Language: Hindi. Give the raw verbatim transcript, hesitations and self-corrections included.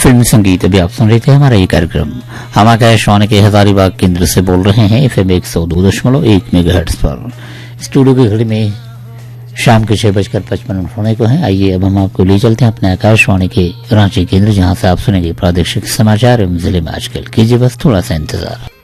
फिल्म संगीत। अभी आप सुन रहे थे हमारा ये कार्यक्रम। हम आकाशवाणी के हजारीबाग केंद्र से बोल रहे हैं एफ एम एक सौ दो दशमलव एक मेगाहर्ट्ज पर। स्टूडियो की घड़ी में शाम के छह बजकर पचपन मिनट होने को है। आइए अब हम आपको ले चलते हैं अपने आकाशवाणी के रांची केंद्र, जहां से आप सुनेंगे प्रादेशिक समाचार एवं जिले में आजकल। कीजिए बस थोड़ा सा इंतजार।